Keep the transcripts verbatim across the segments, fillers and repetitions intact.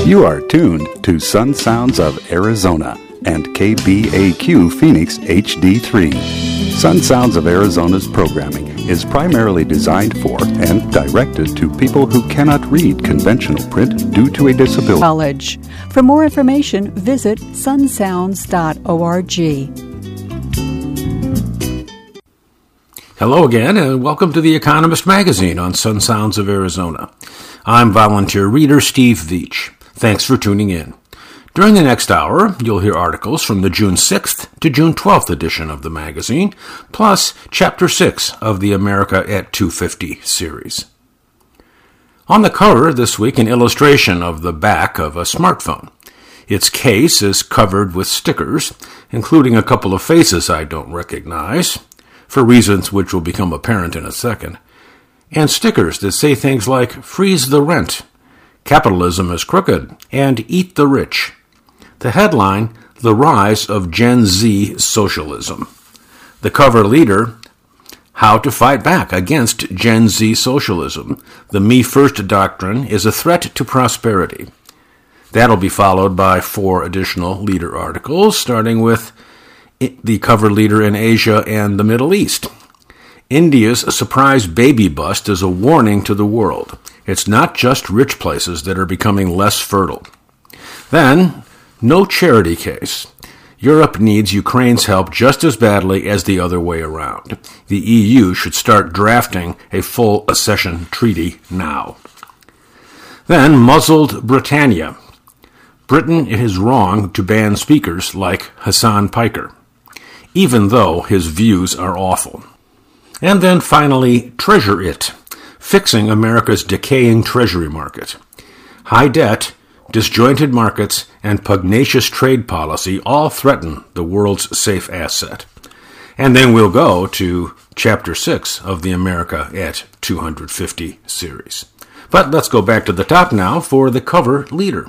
You are tuned to Sun Sounds of Arizona and K B A Q Phoenix H D three. Sun Sounds of Arizona's programming is primarily designed for and directed to people who cannot read conventional print due to a disability. College. For more information, visit sun sounds dot org. Hello again, and welcome to The Economist magazine on Sun Sounds of Arizona. I'm volunteer reader Steve Veach. Thanks for tuning in. During the next hour, you'll hear articles from the June sixth to June twelfth edition of the magazine, plus Chapter six of the America at two fifty series. On the cover this week, an illustration of the back of a smartphone. Its case is covered with stickers, including a couple of faces I don't recognize, for reasons which will become apparent in a second, and stickers that say things like, "Freeze the rent," "Capitalism is crooked," and "Eat the rich." The headline, "The Rise of Gen Z Socialism." The cover leader, "How to Fight Back Against Gen Z Socialism. The Me First Doctrine is a Threat to Prosperity." That'll be followed by four additional leader articles, starting with the cover leader in Asia and the Middle East. India's surprise baby bust is a warning to the world. It's not just rich places that are becoming less fertile. Then, no charity case. Europe needs Ukraine's help just as badly as the other way around. The E U should start drafting a full accession treaty now. Then, muzzled Britannia. Britain is wrong to ban speakers like Hassan Piker, even though his views are awful. And then finally, Treasure It, fixing America's decaying treasury market. High debt, disjointed markets, and pugnacious trade policy all threaten the world's safe asset. And then we'll go to Chapter six of the America at two fifty series. But let's go back to the top now for the cover leader.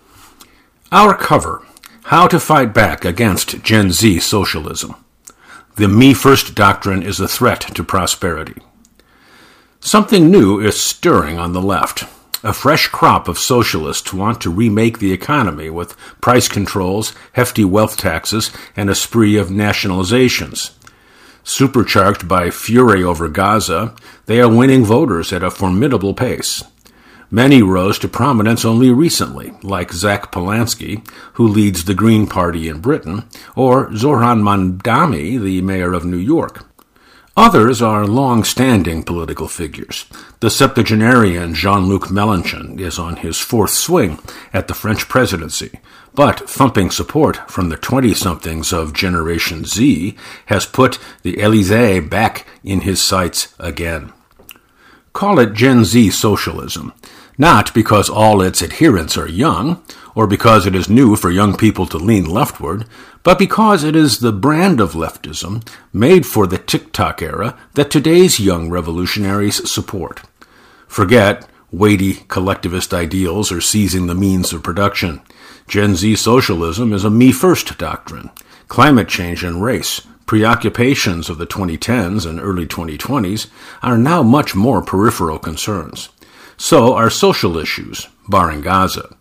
Our cover, How to Fight Back Against Gen Z Socialism. The Me First Doctrine is a Threat to Prosperity. Something new is stirring on the left. A fresh crop of socialists want to remake the economy with price controls, hefty wealth taxes, and a spree of nationalizations. Supercharged by fury over Gaza, they are winning voters at a formidable pace. Many rose to prominence only recently, like Zach Polanski, who leads the Green Party in Britain, or Zohran Mamdani, the mayor of New York. Others are long-standing political figures. The septuagenarian Jean-Luc Mélenchon is on his fourth swing at the French presidency, but thumping support from the twenty-somethings of Generation Z has put the Élysée back in his sights again. Call it Gen Z socialism, not because all its adherents are young, or because it is new for young people to lean leftward, but because it is the brand of leftism made for the TikTok era that today's young revolutionaries support. Forget weighty collectivist ideals or seizing the means of production. Gen Z socialism is a me-first doctrine. Climate change and race, preoccupations of the twenty tens and early twenty twenties, are now much more peripheral concerns. So are social issues, barring Gaza.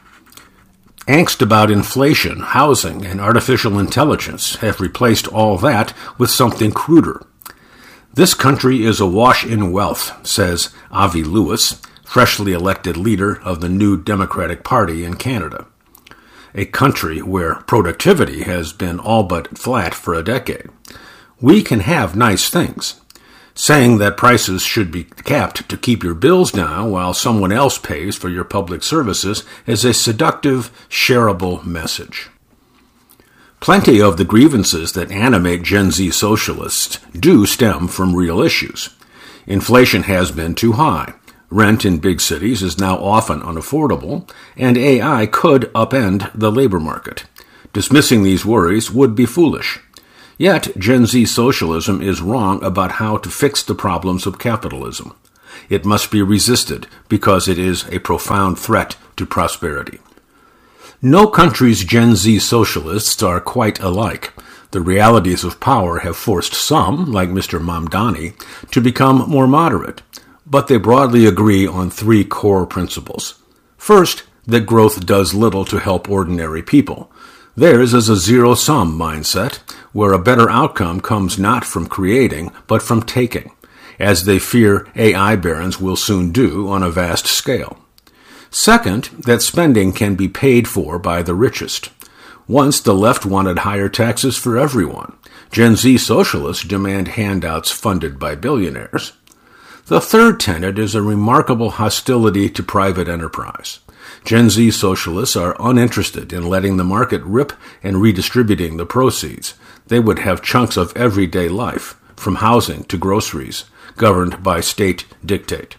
Angst about inflation, housing, and artificial intelligence have replaced all that with something cruder. This country is awash in wealth, says Avi Lewis, freshly elected leader of the New Democratic Party in Canada. A country where productivity has been all but flat for a decade. We can have nice things. Saying that prices should be capped to keep your bills down while someone else pays for your public services is a seductive, shareable message. Plenty of the grievances that animate Gen Z socialists do stem from real issues. Inflation has been too high. Rent in big cities is now often unaffordable, and A I could upend the labor market. Dismissing these worries would be foolish. Yet, Gen Z socialism is wrong about how to fix the problems of capitalism. It must be resisted because it is a profound threat to prosperity. No country's Gen Z socialists are quite alike. The realities of power have forced some, like Mister Mamdani, to become more moderate, but they broadly agree on three core principles. First, that growth does little to help ordinary people. Theirs is a zero-sum mindset, where a better outcome comes not from creating, but from taking, as they fear A I barons will soon do on a vast scale. Second, that spending can be paid for by the richest. Once the left wanted higher taxes for everyone. Gen Z socialists demand handouts funded by billionaires. The third tenet is a remarkable hostility to private enterprise. Gen Z socialists are uninterested in letting the market rip and redistributing the proceeds. They would have chunks of everyday life, from housing to groceries, governed by state dictate.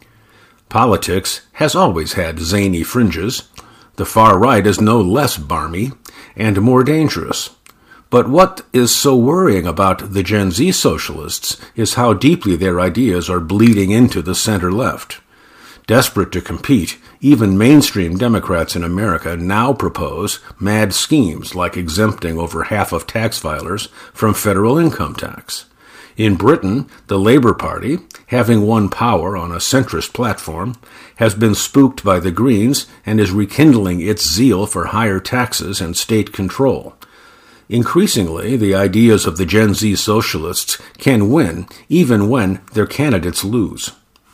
Politics has always had zany fringes. The far right is no less barmy and more dangerous. But what is so worrying about the Gen Z socialists is how deeply their ideas are bleeding into the center-left. Desperate to compete, even mainstream Democrats in America now propose mad schemes like exempting over half of tax filers from federal income tax. In Britain, the Labour Party, having won power on a centrist platform, has been spooked by the Greens and is rekindling its zeal for higher taxes and state control. Increasingly, the ideas of the Gen Z socialists can win even when their candidates lose.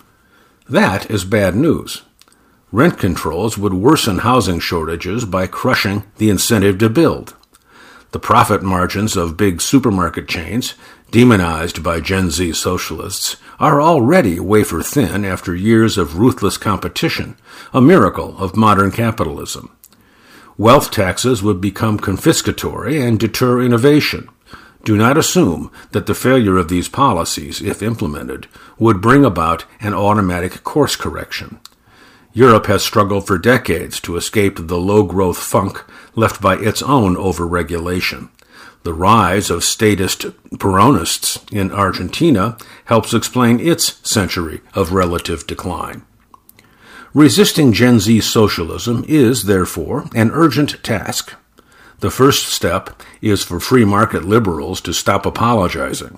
That is bad news. Rent controls would worsen housing shortages by crushing the incentive to build. The profit margins of big supermarket chains, demonized by Gen Z socialists, are already wafer-thin after years of ruthless competition, a miracle of modern capitalism. Wealth taxes would become confiscatory and deter innovation. Do not assume that the failure of these policies, if implemented, would bring about an automatic course correction. Europe has struggled for decades to escape the low-growth funk left by its own overregulation. The rise of statist Peronists in Argentina helps explain its century of relative decline. Resisting Gen Z socialism is, therefore, an urgent task. The first step is for free market liberals to stop apologizing.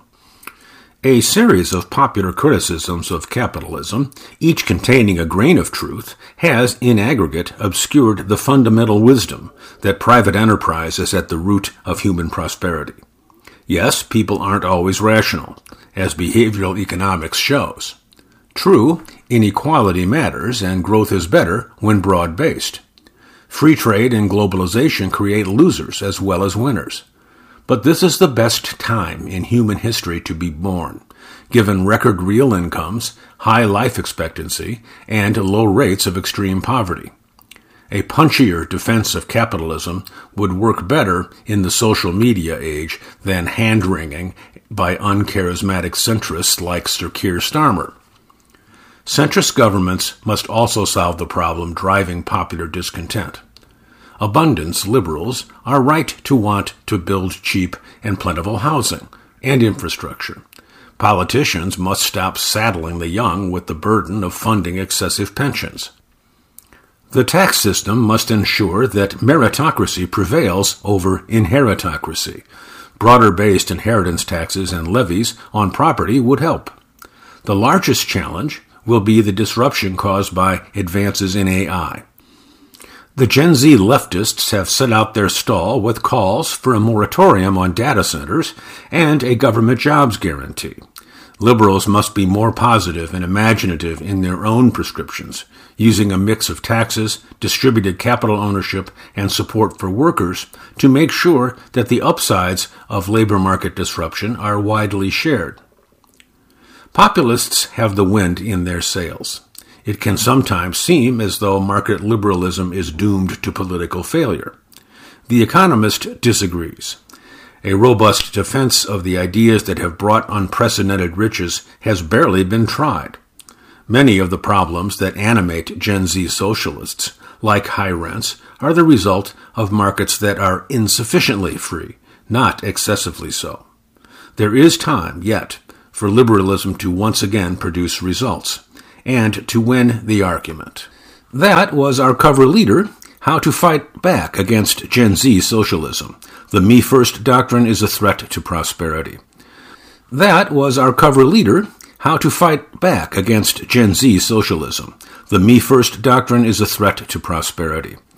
A series of popular criticisms of capitalism, each containing a grain of truth, has, in aggregate, obscured the fundamental wisdom that private enterprise is at the root of human prosperity. Yes, people aren't always rational, as behavioral economics shows. True, inequality matters and growth is better when broad-based. Free trade and globalization create losers as well as winners. But this is the best time in human history to be born, given record real incomes, high life expectancy, and low rates of extreme poverty. A punchier defense of capitalism would work better in the social media age than hand-wringing by uncharismatic centrists like Sir Keir Starmer. Centrist governments must also solve the problem driving popular discontent. Abundance liberals are right to want to build cheap and plentiful housing and infrastructure. Politicians must stop saddling the young with the burden of funding excessive pensions. The tax system must ensure that meritocracy prevails over inheritocracy. Broader-based inheritance taxes and levies on property would help. The largest challenge will be the disruption caused by advances in A I. The Gen Z leftists have set out their stall with calls for a moratorium on data centers and a government jobs guarantee. Liberals must be more positive and imaginative in their own prescriptions, using a mix of taxes, distributed capital ownership, and support for workers to make sure that the upsides of labor market disruption are widely shared. Populists have the wind in their sails. It can sometimes seem as though market liberalism is doomed to political failure. The Economist disagrees. A robust defense of the ideas that have brought unprecedented riches has barely been tried. Many of the problems that animate Gen Z socialists, like high rents, are the result of markets that are insufficiently free, not excessively so. There is time yet for liberalism to once again produce results, and to win the argument. That was our cover leader, How to Fight Back Against Gen Z Socialism. The Me First doctrine is a threat to prosperity. That was our cover leader, how to fight back against Gen Z socialism. The Me First doctrine is a threat to prosperity.